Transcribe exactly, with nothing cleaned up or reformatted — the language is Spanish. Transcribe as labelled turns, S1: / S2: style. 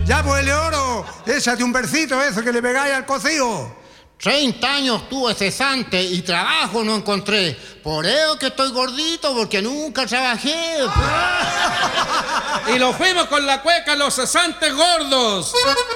S1: Ya, pues, Eleoro, échate un versito eso que le pegáis al cocido.
S2: Treinta años tuve cesante y trabajo no encontré. Por eso que estoy gordito, porque nunca trabajé.
S3: Y lo fuimos con la cueca los cesantes gordos.